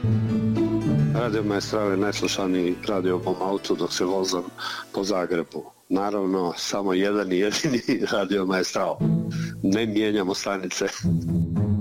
Radio Maestral je najslušaniji radio u mom autu dok se vozam po Zagrebu. Naravno, samo jedan i jedini Radio Maestral. Ne mijenjamo stanice.